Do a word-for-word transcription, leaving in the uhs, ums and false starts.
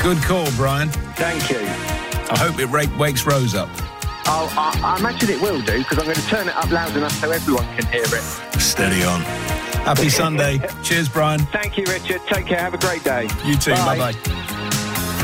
Good call, Brian. Thank you. I hope it ra- wakes Rose up. Oh, I, I imagine it will do, because I'm going to turn it up loud enough so everyone can hear it. Steady on. Happy Sunday. Cheers, Brian. Thank you, Richard. Take care. Have a great day. You too. Bye. Bye-bye.